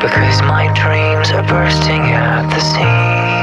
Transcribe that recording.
because my dreams are bursting at the seams.